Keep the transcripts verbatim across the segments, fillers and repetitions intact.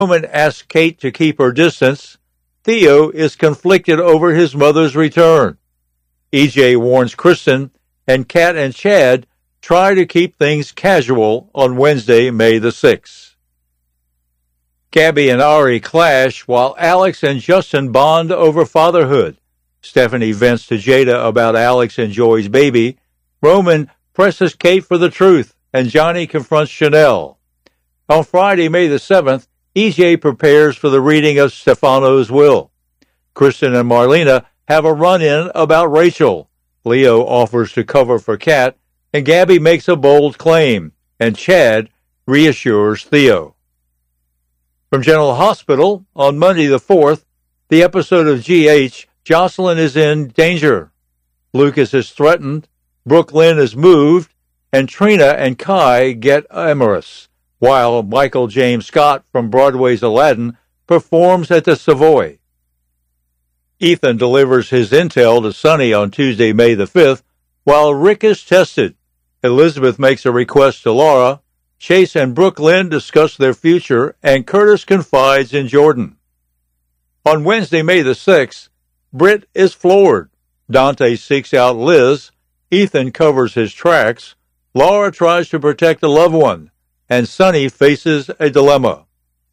Roman asks Kate to keep her distance. Theo is conflicted over his mother's return. E J warns Kristen, and Kat and Chad try to keep things casual on Wednesday, May the sixth. Gabby and Ari clash while Alex and Justin bond over fatherhood. Stephanie vents to Jada about Alex and Joy's baby. Roman presses Kate for the truth, and Johnny confronts Chanel. On Friday, May the seventh, E J prepares for the reading of Stefano's will. Kristen and Marlena have a run-in about Rachel. Leo offers to cover for Kat, and Gabby makes a bold claim, and Chad reassures Theo. From General Hospital, on Monday the fourth, the episode of G H, Jocelyn is in danger. Lucas is threatened, Brooke Lynn is moved, and Trina and Kai get amorous, while Michael James Scott from Broadway's Aladdin performs at the Savoy. Ethan delivers his intel to Sonny on Tuesday, May the fifth, while Rick is tested. Elizabeth makes a request to Laura. Chase and Brooke Lynn discuss their future, and Curtis confides in Jordan. On Wednesday, May the sixth, Britt is floored. Dante seeks out Liz. Ethan covers his tracks. Laura tries to protect a loved one, and Sonny faces a dilemma.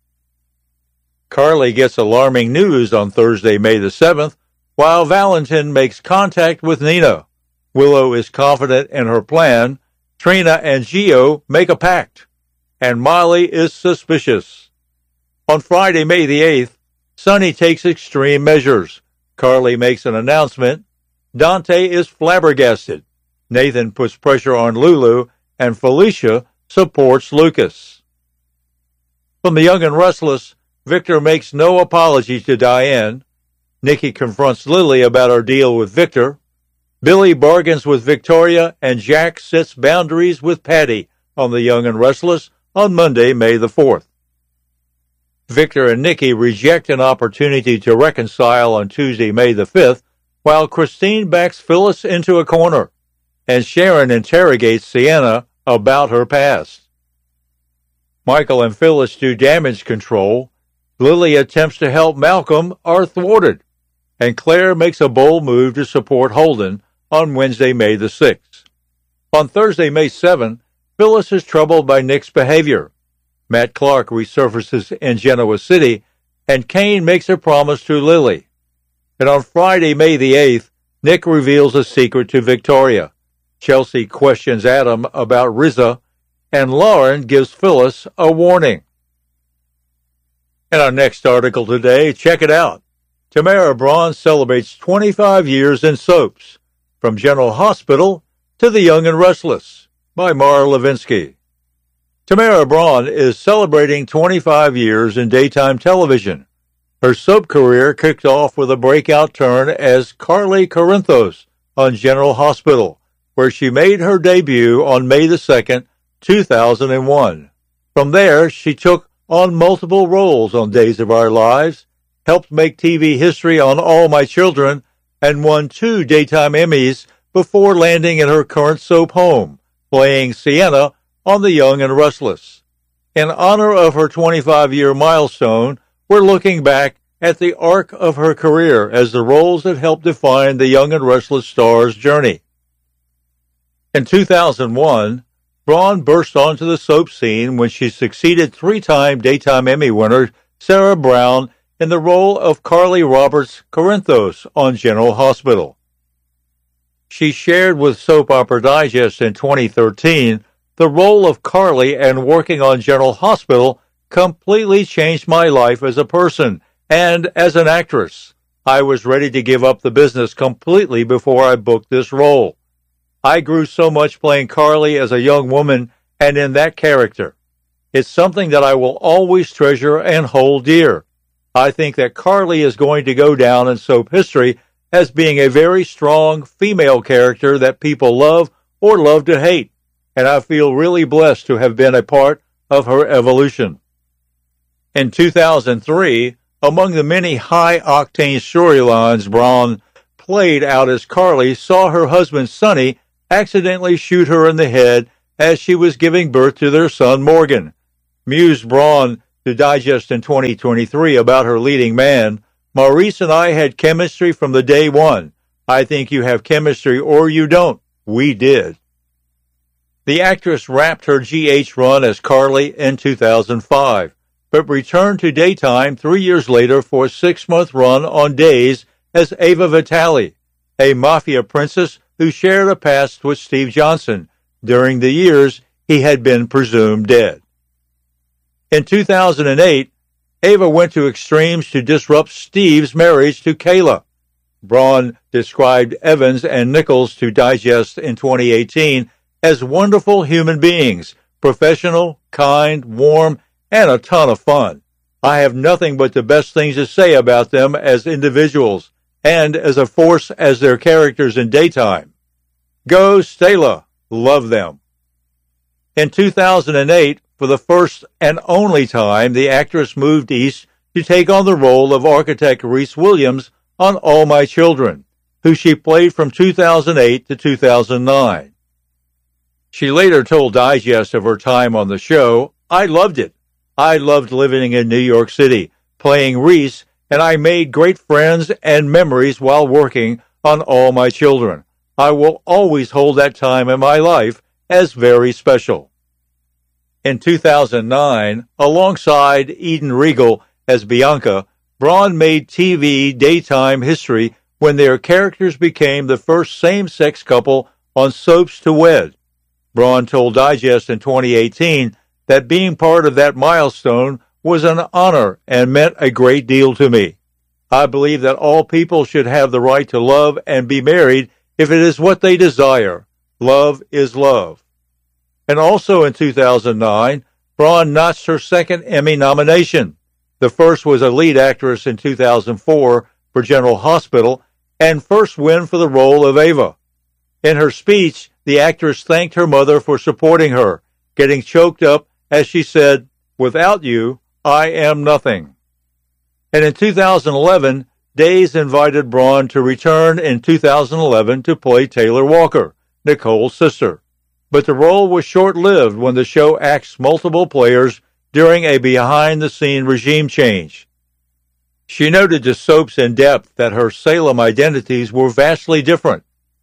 Carly gets alarming news on Thursday, May the seventh, while Valentin makes contact with Nina. Willow is confident in her plan. Trina and Gio make a pact, and Molly is suspicious. On Friday, May the eighth, Sonny takes extreme measures. Carly makes an announcement. Dante is flabbergasted. Nathan puts pressure on Lulu, and Felicia supports Lucas. From The Young and Restless, Victor makes no apology to Diane. Nikki confronts Lily about her deal with Victor. Billy bargains with Victoria, and Jack sets boundaries with Patty on The Young and Restless on Monday, May the fourth. Victor and Nikki reject an opportunity to reconcile on Tuesday, May the fifth, while Christine backs Phyllis into a corner, and Sharon interrogates Sienna about her past. Michael and Phyllis do damage control. Lily attempts to help Malcolm are thwarted, and Claire makes a bold move to support Holden on Wednesday, May the sixth. On Thursday, May seventh, Phyllis is troubled by Nick's behavior. Matt Clark resurfaces in Genoa City, and Kane makes a promise to Lily. And on Friday, May the eighth, Nick reveals a secret to Victoria. Chelsea questions Adam about Riza, and Lauren gives Phyllis a warning. In our next article today, check it out. Tamara Braun celebrates twenty-five years in soaps. From General Hospital to The Young and Restless, by Mara Levinsky. Tamara Braun is celebrating twenty-five years in daytime television. Her soap career kicked off with a breakout turn as Carly Corinthos on General Hospital, where she made her debut on May the second, two thousand one. From there, she took on multiple roles on Days of Our Lives, helped make T V history on All My Children, and won two daytime Emmys before landing in her current soap home, playing Sienna on The Young and Restless. In honor of her twenty-five-year milestone, we're looking back at the arc of her career as the roles that helped define the Young and Restless star's journey. In two thousand one, Braun burst onto the soap scene when she succeeded three-time Daytime Emmy winner Sarah Brown in the role of Carly Roberts Corinthos on General Hospital. She shared with Soap Opera Digest in twenty thirteen, the role of Carly and working on General Hospital completely changed my life as a person and as an actress. I was ready to give up the business completely before I booked this role. I grew so much playing Carly as a young woman and in that character. It's something that I will always treasure and hold dear. I think that Carly is going to go down in soap history as being a very strong female character that people love or love to hate, and I feel really blessed to have been a part of her evolution. In two thousand three, among the many high-octane storylines Braun played out as Carly saw her husband Sonny accidentally shoot her in the head as she was giving birth to their son Morgan. Muse Braun to Digest in twenty twenty-three about her leading man, "Maurice and I had chemistry from the day one. I think you have chemistry or you don't. We did." The actress wrapped her G H run as Carly in two thousand five, but returned to daytime three years later for a six-month run on Days as Ava Vitale, a mafia princess who shared a past with Steve Johnson during the years he had been presumed dead. In two thousand eight, Ava went to extremes to disrupt Steve's marriage to Kayla. Braun described Evans and Nichols to Digest in twenty eighteen as wonderful human beings, professional, kind, warm, and a ton of fun. I have nothing but the best things to say about them as individuals and as a force as their characters in daytime. Go Stella, love them. In two thousand eight, for the first and only time, the actress moved east to take on the role of architect Reese Williams on All My Children, who she played from two thousand eight to two thousand nine. She later told Digest of her time on the show, "I loved it. I loved living in New York City, playing Reese, and I made great friends and memories while working on All My Children. I will always hold that time in my life as very special." In two thousand nine, alongside Eden Regal as Bianca, Braun made T V daytime history when their characters became the first same-sex couple on Soaps to Wed. Braun told Digest in twenty eighteen that being part of that milestone was an honor and meant a great deal to me. I believe that all people should have the right to love and be married if it is what they desire. Love is love. And also in two thousand nine, Braun notched her second Emmy nomination. The first was a lead actress in two thousand four for General Hospital, and first win for the role of Ava. In her speech, the actress thanked her mother for supporting her, getting choked up as she said, "Without you, I am nothing." And in two thousand eleven, Days invited Braun to return in two thousand eleven to play Taylor Walker, Nicole's sister. But the role was short-lived when the show axed multiple players during a behind-the-scene regime change. She noted to Soaps in Depth that her Salem identities were vastly different.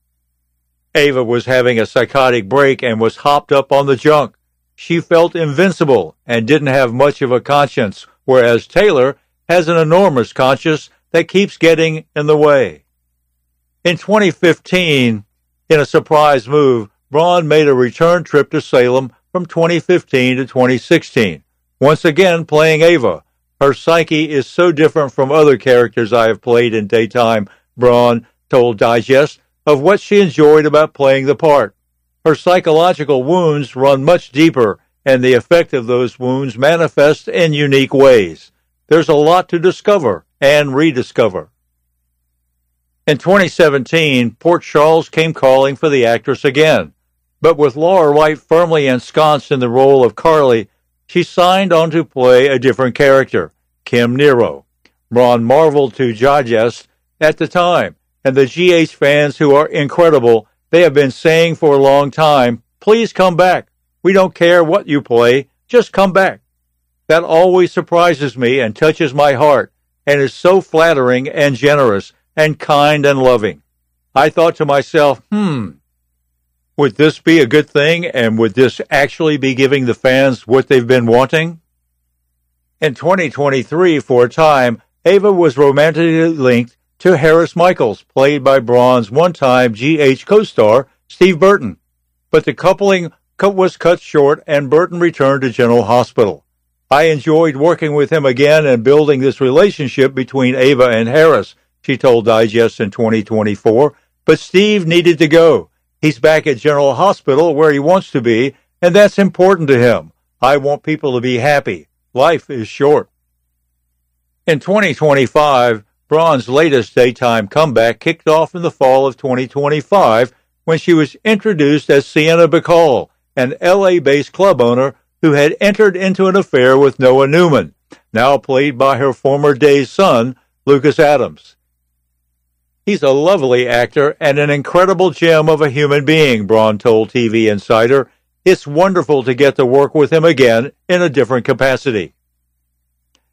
Ava was having a psychotic break and was hopped up on the junk. She felt invincible and didn't have much of a conscience, whereas Taylor has an enormous conscience that keeps getting in the way. In twenty fifteen, in a surprise move, Braun made a return trip to Salem from twenty fifteen to twenty sixteen, once again playing Ava. Her psyche is so different from other characters I have played in daytime, Braun told Digest of what she enjoyed about playing the part. Her psychological wounds run much deeper, and the effect of those wounds manifests in unique ways. There's a lot to discover and rediscover. In twenty seventeen, Port Charles came calling for the actress again, but with Laura Wright firmly ensconced in the role of Carly, she signed on to play a different character, Kim Nero. Braun marveled to Digest at the time, and the G H fans who are incredible, they have been saying for a long time, "Please come back. We don't care what you play, just come back." That always surprises me and touches my heart, and is so flattering and generous and kind and loving. I thought to myself, hmm, would this be a good thing, and would this actually be giving the fans what they've been wanting? In twenty twenty-three, for a time, Ava was romantically linked to Harris Michaels, played by Braun's one-time G H co-star, Steve Burton. But the coupling was cut short, and Burton returned to General Hospital. I enjoyed working with him again and building this relationship between Ava and Harris, she told Digest in twenty twenty-four, but Steve needed to go. He's back at General Hospital where he wants to be, and that's important to him. I want people to be happy. Life is short. In twenty twenty-five, Braun's latest daytime comeback kicked off in the fall of twenty twenty-five when she was introduced as Sienna Bacall, an L A-based club owner who had entered into an affair with Noah Newman, now played by her former Days son, Lucas Adams. He's a lovely actor and an incredible gem of a human being, Braun told T V Insider. It's wonderful to get to work with him again in a different capacity.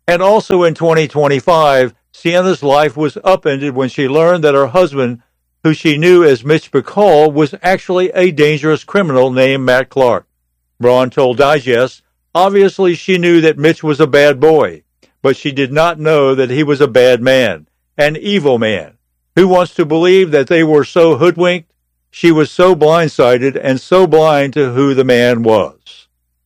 And also in twenty twenty-five, Sienna's life was upended when she learned that her husband, who she knew as Mitch McCall, was actually a dangerous criminal named Matt Clark. Braun told Digest, obviously she knew that Mitch was a bad boy, but she did not know that he was a bad man, an evil man. Who wants to believe that they were so hoodwinked? She was so blindsided and so blind to who the man was.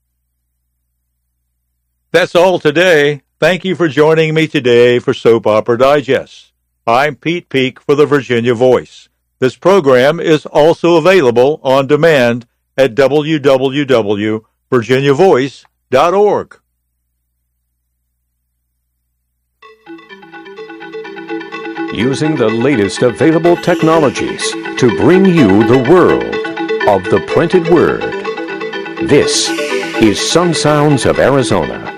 That's all today. Thank you for joining me today for Soap Opera Digest. I'm Pete Peak for the Virginia Voice. This program is also available on demand at w w w dot virginia voice dot org. Using the latest available technologies to bring you the world of the printed word. This is Sun Sounds of Arizona.